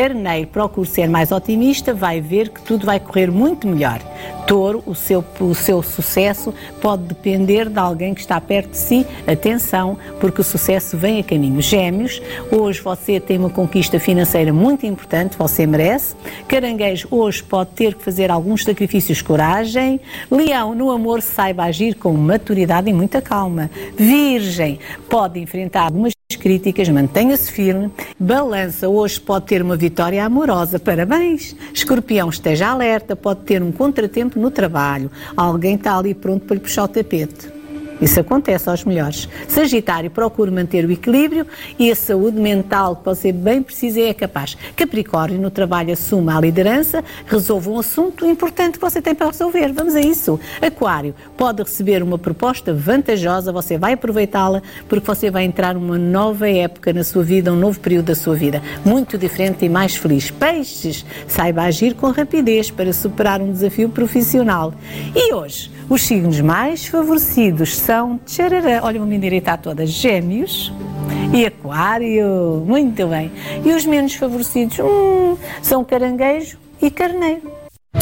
Carneiro, procure ser mais otimista, vai ver que tudo vai correr muito melhor. Touro, o seu sucesso pode depender de alguém que está perto de si. Atenção, porque o sucesso vem a caminho. Gêmeos, hoje você tem uma conquista financeira muito importante, você merece. Caranguejo, hoje pode ter que fazer alguns sacrifícios, coragem. Leão, no amor, saiba agir com maturidade e muita calma. Virgem, pode enfrentar algumas críticas, mantenha-se firme. Balança, hoje pode ter uma vitória amorosa, parabéns. Escorpião, esteja alerta, pode ter um contratempo no trabalho, alguém está ali pronto para lhe puxar o tapete. Isso acontece aos melhores. Sagitário, procure manter o equilíbrio e a saúde mental que você bem precisa e é capaz. Capricórnio, no trabalho assuma a liderança, resolva um assunto importante que você tem para resolver. Vamos a isso. Aquário, pode receber uma proposta vantajosa, você vai aproveitá-la porque você vai entrar numa nova época na sua vida, um novo período da sua vida, muito diferente e mais feliz. Peixes, saiba agir com rapidez para superar um desafio profissional. E hoje, os signos mais favorecidos são, olha, vou me endireitar todas, Gêmeos e Aquário, muito bem. E os menos favorecidos são Caranguejo e Carneiro.